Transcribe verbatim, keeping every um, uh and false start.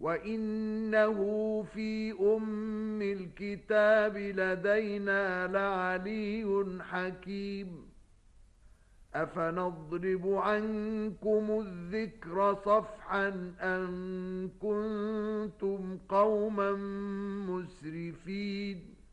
وَإِنَّهُ فِي أُمِّ الْكِتَابِ لَدَيْنَا لَعَلِيٌّ حَكِيمٌ أَفَنَضْرِبُ عَنكُمُ الذِّكْرَ صَفْحًا أَن كُنتُمْ قَوْمًا مُسْرِفِينَ